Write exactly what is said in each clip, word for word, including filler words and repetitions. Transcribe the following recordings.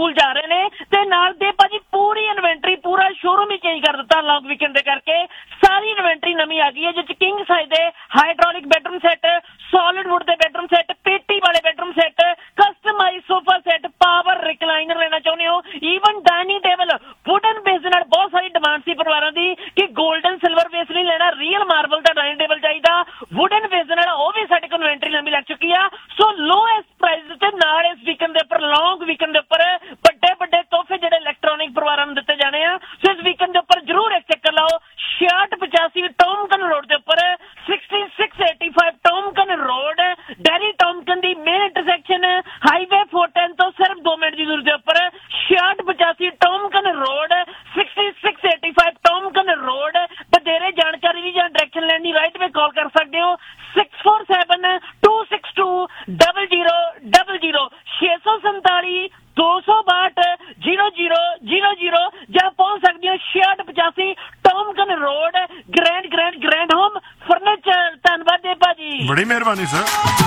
School ਜਾ ਰਹੇ ਨੇ ਤੇ ਨਾਲ ਦੇ ਭਾਜੀ ਪੂਰੀ ਇਨਵੈਂਟਰੀ ਪੂਰਾ ਸ਼ੋਰੂਮ ਹੀ ਚੇਂਜ ਕਰ ਦਿੱਤਾ ਲੌਂਗ ਵੀਕਐਂਡ ਦੇ ਕਰਕੇ। ਸਾਰੀ ਇਨਵੈਂਟਰੀ ਨਵੀਂ ਆ ਗਈ ਹੈ ਜਿਸ 'ਚ ਕਿੰਗ ਸਾਈਜ਼ ਦੇ hydraulic bedroom set, solid wood ਦੇ ਬੈਡਰੂਮ ਸੈੱਟ, ਪੇਟੀ ਵਾਲੇ bedroom set, customise sofa set, power recliner ਲੈਣਾ ਚਾਹੁੰਦੇ ਹੋ, even dining table wooden base ਦੇ ਨਾਲ ਬਹੁਤ ਸਾਰੀ ਡਿਮਾਂਡ ਸੀ ਪਰਿਵਾਰਾਂ ਦੀ ਕਿ ਗੋਲਡਨ ਸਿਲਵਰ ਬੇਸ ਨਹੀਂ ਲੈਣਾ, ਰੀਅਲ ਮਾਰਬਲ ਦਾ ਡਾਈਨਿੰਗ ਟੇਬਲ ਚਾਹੀਦਾ, ਵੁਡਨ ਬੇਸ ਦੇ ਨਾਲ ਉਹ ਵੀ ਸਾਡੇ ਕੋਲ ਇਨਵੈਂਟਰੀ ਨਵੀਂ ਲੱਗ ਚੁੱਕੀ ਆ। ਸੋ ਲੋਐਸਟ ਪ੍ਰਾਈਸ ਤੇ ਨਾਲ ਇਸ ਵੀਕਐਂਡ ਦੇ ਉੱਪਰ ਲੌਂਗ ਵੀਕਐਂਡ ਦੇ ਉੱਪਰ ਵੱਡੇ ਵੱਡੇ ਤੋਹਫੇ ਜਿਹੜੇ ਇਲੈਕਟ੍ਰੋਨਿਕ ਪਰਿਵਾਰਾਂ ਨੂੰ ਦਿੱਤੇ ਜਾਣੇ ਆ। ਸੋ ਇਸ ਵੀਕਐਂਡ ਦੇ ਉੱਪਰ ਜ਼ਰੂਰ ਇੱਕ ਚੱਕਰ ਲਾਓ। ਛਿਆਹਠ ਪਚਾਸੀ ਟੌਮਕਨ ਰੋਡ ਦੇ ਉੱਪਰ sixty six eighty five ਟੌਮਕਨ road, dairy ਟੌਮਕਨ ਦੀ main intersection highway four ten ਤੋਂ ਸਿਰਫ ਦੋ ਮਿੰਟ ਦੀ ਦੂਰੀ ਦੇ ਉੱਪਰ ਛਿਆਹਠ ਪਚਾਸੀ ਟੌਮਕਨ road, sixty six eighty five ਟੌਮਕਨ road. ਵਧੇਰੇ ਜਾਣਕਾਰੀ ਦੀ ਜਾਂ ਡਾਇਰੈਕਸ਼ਨ ਲੈਣ ਦੀ ਰਾਈਟ ਵੇ ਕਾਲ ਕਰ ਸਕਦੇ ਹੋ six four seven two six to double zero double zero ਛੇ ਸੌ ਸੰਤਾਲੀ ਦੋ ਸੌ ਬਾਹਠ ਜੀਰੋ ਜੀਰੋ ਜੀਰੋ ਜੀਰੋ ਜਾਂ ਪਹੁੰਚ ਸਕਦੇ ਹੋ ਛਿਆਹਠ ਪਚਾਸੀ ਟੌਮਕਨ road, grand grand grand home furniture. ਧੰਨਵਾਦ ਦੇ ਭਾਜੀ, ਬੜੀ ਮਿਹਰਬਾਨੀ ਸਰ।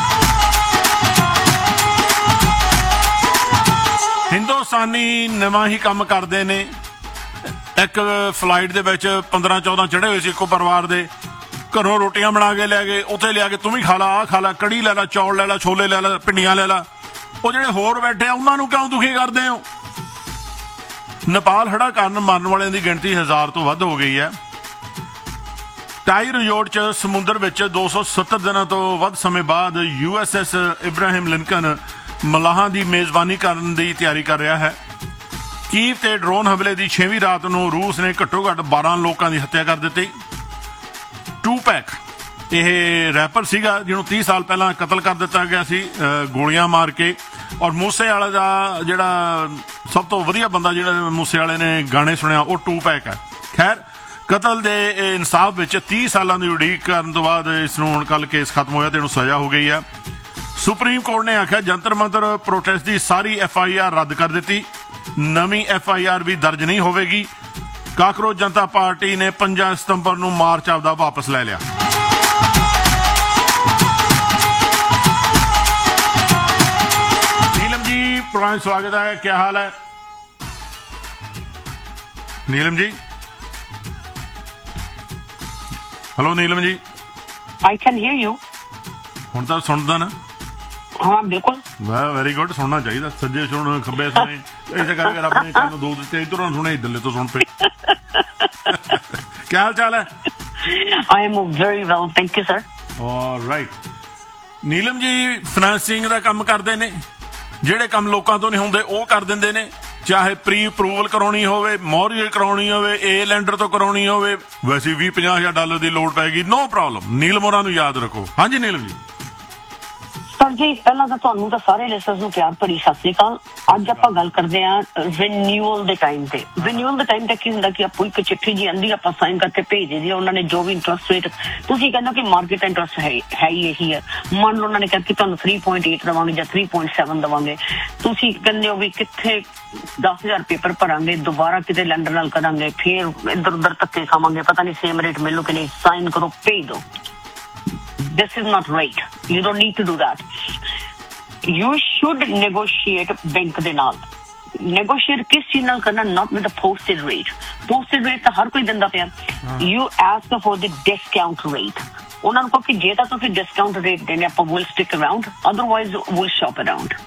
ਹਿੰਦੁਸਤਾਨੀ ਨਵਾਂ ਹੀ ਕੰਮ ਕਰਦੇ ਨੇ। ਇੱਕ ਫਲਾਈਟ ਦੇ ਵਿੱਚ ਪੰਦਰਾਂ ਚੌਦਾਂ ਚੜੇ ਹੋਏ ਸੀ ਇੱਕੋ ਪਰਿਵਾਰ ਦੇ, ਘਰੋਂ ਰੋਟੀਆਂ ਬਣਾ ਕੇ ਲੈ ਗਏ, ਉੱਥੇ ਲਿਆ ਕੇ ਤੂੰ ਵੀ ਖਾ ਲਾ, ਆਹ ਖਾ ਲਾ, ਕੜੀ ਲੈ ਲਾ, ਚੌਲ ਲੈ ਲਾ, ਛੋਲੇ ਲੈ ਲਾ, ਭਿੰਡੀਆਂ ਲੈ ਲਾ। ਉਹ ਜਿਹੜੇ ਹੋਰ ਬੈਠੇ ਆ ਉਹਨਾਂ ਨੂੰ ਕਿਉਂ ਦੁਖੀ ਕਰਦੇ ਹੋ? ਨੇਪਾਲ ਹੜ੍ਹਾਂ ਕਾਰਨ ਮਰਨ ਵਾਲਿਆਂ ਦੀ ਗਿਣਤੀ ਹਜ਼ਾਰ ਤੋਂ ਵੱਧ ਹੋ ਗਈ ਹੈ। ਟਾਈ ਰਿਜ਼ੋਰਟ 'ਚ ਸਮੁੰਦਰ ਵਿੱਚ ਦੋ ਸੌ ਸੱਤਰ ਦਿਨਾਂ ਤੋਂ ਵੱਧ ਸਮੇਂ ਬਾਅਦ U S S Ibrahim Lincoln ਮਲਾਹਾਂ ਦੀ ਮੇਜ਼ਬਾਨੀ ਕਰਨ ਦੀ ਤਿਆਰੀ ਕਰ ਰਿਹਾ ਹੈ। ਕੀਵ ਤੇ ਡਰੋਨ ਹਮਲੇ ਦੀ ਛੇਵੀਂ ਰਾਤ ਨੂੰ ਰੂਸ ਨੇ ਘੱਟੋ ਘੱਟ ਬਾਰਾਂ ਲੋਕਾਂ ਦੀ ਹੱਤਿਆ ਕਰ ਦਿੱਤੀ। ਟੂ ਪੈਕ ਇਹ ਰੈਪਰ ਸੀਗਾ ਜਿਹਨੂੰ ਤੀਹ ਸਾਲ ਪਹਿਲਾਂ ਕਤਲ ਕਰ ਦਿੱਤਾ ਗਿਆ ਸੀ ਗੋਲੀਆਂ ਮਾਰ ਕੇ। ਔਰ ਮੂਸੇ ਵਾਲੇ ਦਾ ਜਿਹੜਾ ਸਭ ਤੋਂ ਵਧੀਆ ਬੰਦਾ ਜਿਹੜਾ ਮੂਸੇ ਵਾਲੇ ਨੇ ਗਾਣੇ ਸੁਣਿਆ ਉਹ ਟੂ ਪੈਕ ਹੈ। ਖੈਰ ਕਤਲ ਦੇ ਇਨਸਾਫ ਵਿੱਚ ਤੀਹ ਸਾਲਾਂ ਦੀ ਉਡੀਕ ਕਰਨ ਤੋਂ ਬਾਅਦ ਇਸ ਨੂੰ ਹੁਣ ਕੱਲ੍ਹ ਕੇਸ ਖਤਮ ਹੋਇਆ ਤੇ ਇਹਨੂੰ ਸਜ਼ਾ ਹੋ ਗਈ ਹੈ। ਸੁਪਰੀਮ ਕੋਰਟ ਨੇ ਆਖਿਆ Jantar Mantar protest the sorry F I R ਰੱਦ ਕਰ ਦਿੱਤੀ, ਨਵੀਂ ਐਫ ਆਈ ਆਰ ਵੀ ਦਰਜ ਨਹੀਂ ਹੋਵੇਗੀ। ਕਾਕਰੋਚ ਜਨਤਾ ਪਾਰਟੀ ਨੇ ਪੰਜਾਂ ਸਤੰਬਰ ਨੂੰ ਮਾਰਚ ਆਪਦਾ ਵਾਪਸ ਲੈ ਲਿਆ। ਨੀਲਮ ਜੀ ਪੁਰਾਣਾ ਸਵਾਗਤ ਹੈ, ਕੀ ਹਾਲ ਹੈ? Neelam ji, hello Neelam ji. I can hear you. ਹੁਣ ਤਾਂ ਸੁਣਦਾ ਨਾ? ਹਾਂ ਬਿਲਕੁਲ। ਵਾਹ ਵੈਰੀ ਗੁੱਡ, ਸੁਣਨਾ ਚਾਹੀਦਾ। ਸੱਜੇ ਸੁਣ ਖੱਬੇ ਸੁਣੇ, ਇਸੇ ਕਰਕੇ ਆਪਣੇ ਕੰਨ ਦੋ ਦਿੱਤੇ, ਇੱਧਰੋਂ ਸੁਣੇ ਇੱਧਰਲੇ ਤੋਂ ਸੁਣ ਪਏ। ਕੀ ਹਾਲ ਚਾਲ ਹੈ? I am very well, thank you sir. All right. Neelam ji financing ਦਾ ਕੰਮ ਕਰਦੇ ਨੇ, ਜਿਹੜੇ ਕੰਮ ਲੋਕਾਂ ਤੋਂ ਨਹੀਂ ਹੁੰਦੇ ਉਹ ਕਰ ਦਿੰਦੇ ਨੇ। ਚਾਹੇ ਪ੍ਰੀ ਅਪਰੂਵਲ ਕਰਾਉਣੀ ਹੋਵੇ, ਮੋਰਗੇਜ ਕਰਾਉਣੀ ਹੋਵੇ, ਏ ਲੈਂਡਰ ਤੋਂ ਕਰਾਉਣੀ ਹੋਵੇ, ਵੈਸੇ ਵੀਹ ਪੰਜਾਹ ਹਜ਼ਾਰ ਡਾਲਰ ਦੀ ਲੋੜ ਪੈਗੀ, ਨੋ ਪ੍ਰੋਬਲਮ। ਨੀਲਮ ਹੋਰਾਂ ਨੂੰ ਯਾਦ ਰੱਖੋ। ਹਾਂਜੀ ਨੀਲਮ ਜੀ। ਸਰ ਜੀ ਪਹਿਲਾਂ ਤਾਂ ਤੁਹਾਨੂੰ ਤਾਂ ਸਾਰੇ ਲਿਸਨਰਸ ਨੂੰ ਪਿਆਰ ਭਰੀ ਸਤਿ ਸ੍ਰੀ ਅਕਾਲ। ਅੱਜ ਆਪਾਂ ਗੱਲ ਕਰਦੇ ਹਾਂ ਰਿਨਿਊਅਲ ਦੇ ਟਾਈਮ ਤੇ। ਰਿਨਿਊਅਲ ਦੇ ਟਾਈਮ ਤੇ ਕੀ ਹੁੰਦਾ ਕਿ ਆਪੋ ਇੱਕ ਚਿੱਠੀ ਜੀ ਆਂਦੀ, ਆਪਾਂ ਸਾਈਨ ਕਰਕੇ ਭੇਜ ਦਿੰਦੇ ਆ। ਉਹਨਾਂ ਨੇ ਜੋ ਵੀ ਇੰਟਰਸਟ ਰੇਟ ਤੁਸੀਂ ਕਹਿੰਦੇ ਕਿ ਮਾਰਕੀਟ ਇੰਟਰਸਟ ਹੈ ਹੈ ਹੀ ਇਹੀ ਹੈ। ਮੰਨ ਲਓ ਉਹਨਾਂ ਨੇ ਕਿਹਾ ਕਿ ਤੁਹਾਨੂੰ ਥ੍ਰੀ ਪੁਆਇੰਟ ਏਟ ਦੇਵਾਂਗੇ ਜਾਂ ਥ੍ਰੀ ਪੁਆਇੰਟ ਸੈਵਨ ਦੇਵਾਂਗੇ। ਤੁਸੀਂ ਕਹਿੰਦੇ ਹੋ ਵੀ ਕਿੱਥੇ ਦਸ ਹਜ਼ਾਰ ਪੇਪਰ ਭਰਾਂਗੇ, ਦੁਬਾਰਾ ਕਿਤੇ ਲੈਂਡਰ ਨਾਲ ਕਰਾਂਗੇ, ਫਿਰ ਇੱਧਰ ਉੱਧਰ ਧੱਕੇ ਖਾਵਾਂਗੇ, ਪਤਾ ਨਹੀਂ ਸੇਮ ਰੇਟ ਮਿਲੂ ਕਿ ਨਹੀਂ, ਸਾਈਨ ਕਰੋ ਭੇਜ ਦਿਓ। This is not right. You don't need to do that. You should negotiate bank ਦੇ ਨਾਲ। Negotiate ਕਿਸ ਚੀਜ਼ ਨਾਲ ਕਰਨਾ? Not with the posted rate. Posted rate ਤਾਂ ਹਰ ਕੋਈ ਦਿੰਦਾ ਪਿਆ। You ask for the discount rate. ਉਹਨਾਂ ਨੂੰ ਕਹੋ ਕਿ ਜੇ ਤਾਂ ਤੁਸੀਂ discount rate ਦੇਣੇ ਆਪਾਂ will stick around, otherwise we'll shop around.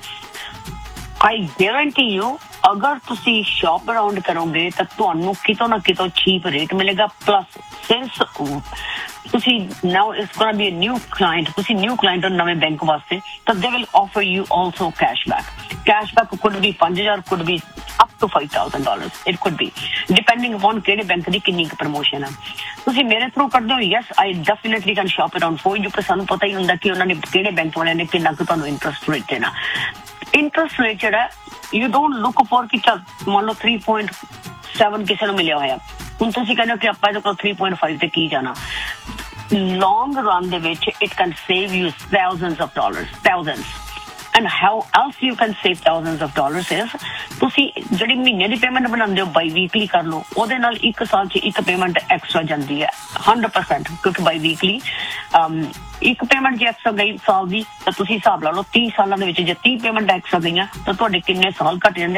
I guarantee you ਅਗਰ ਤੁਸੀਂ ਸ਼ਾਪ ਅਰਾਊਂਡ ਕਰੋਗੇ ਤਾਂ ਤੁਹਾਨੂੰ ਕਿਤੋਂ ਨਾ ਕਿਤੋਂ ਚੀਪ ਰੇਟ ਮਿਲੇਗਾ। ਪਲੱਸ ਸਿੰਸ ਤੁਸੀਂ ਨਾਓ it's ਗੋਣਾ be a new client, ਤੁਸੀਂ ਨਿਊ ਕਲਾਇੰਟ ਹੋ ਨਵੇਂ ਬੈਂਕ ਵਾਸਤੇ, ਤਾਂ they will offer you also cashback. Cashback could B ਪੰਜ ਹਜ਼ਾਰ, could B up to five thousand dollars, it could B depending upon ਕਿਹੜੇ bank ਦੀ ਕਿੰਨੀ ਕੁ ਪ੍ਰਮੋਸ਼ਨ ਹੈ। ਤੁਸੀਂ ਮੇਰੇ ਥਰੂ ਕਰਦੇ ਹੋ, yes I definitely can shop around for you, ਕਿ ਸਾਨੂੰ ਪਤਾ ਹੀ ਹੁੰਦਾ ਕਿ ਉਹਨਾਂ ਨੇ ਕਿਹੜੇ ਬੈਂਕ ਵਾਲਿਆਂ ਨੇ ਕਿੰਨਾ ਕੁ ਤੁਹਾਨੂੰ ਇੰਟਰਸਟ ਰੇਟ ਦੇਣਾ। ਇੰਟਰਸਟ ਰੇਟ ਜਿਹੜਾ ਯੂ ਡੋਂਟ ਲੁੱਕ ਫੋਰ ਕਿ ਚੱਲ ਮੰਨ ਲਓ ਥ੍ਰੀ ਪੁਆਇੰਟ ਸੈਵਨ ਕਿਸੇ ਨੂੰ ਮਿਲਿਆ ਹੋਇਆ, ਹੁਣ ਤੁਸੀਂ ਕਹਿੰਦੇ ਹੋ ਕਿ ਆਪਾਂ ਇਹਦੇ ਕੋਲ ਥ੍ਰੀ ਪੁਆਇੰਟ ਫਾਈਵ ਤੇ ਕੀ ਜਾਣਾ। ਲੌਂਗ ਰਨ ਦੇ ਵਿੱਚ it can save you thousands of dollars, thousands. And how else you can save thousands of dollars is ਤੁਸੀਂ ਜਿਹੜੀ ਮਹੀਨੇ ਦੀ ਪੇਮੈਂਟ ਬਣਾਉਂਦੇ ਹੋ ਬਾਈ ਵੀਕਲੀ ਕਰ ਲਓ, ਉਹਦੇ ਨਾਲ ਇੱਕ ਸਾਲ 'ਚ ਇੱਕ ਪੇਮੈਂਟ ਐਕਸਟਰਾ ਜਾਂਦੀ ਹੈ ਹੰਡਰਡ ਪਰਸੈਂਟ, ਕਿਉਂਕਿ ਬਾਈ ਵੀਕਲੀ ਇੱਕ ਪੇਮੈਂਟ ਜੇ ਐਕਸਟਰਾ ਗਈ ਸਾਲ ਦੀ ਤਾਂ ਤੁਸੀਂ ਹਿਸਾਬ ਲਾ ਲਓ ਤੀਹ ਸਾਲਾਂ ਦੇ ਵਿੱਚ ਜੇ ਤੀਹ ਪੇਮੈਂਟ ਐਕਸਟਰਾ ਗਈਆਂ ਤਾਂ ਤੁਹਾਡੇ ਕਿੰਨੇ ਸਾਲ ਘੱਟ ਜਾਂਦੇ।